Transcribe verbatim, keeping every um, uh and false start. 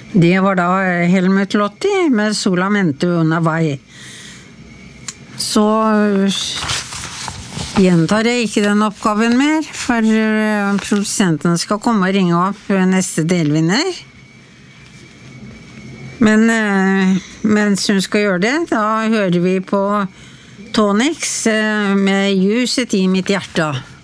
Det var da Helmut Lotti med Solamente una vai. Så gjentar jeg ikke den oppgaven mer, for produsenten skal komme og ringe opp neste delvinner. Men mens hun skal gjøre det, da hører vi på Tonix med Ljuset i mitt hjerte.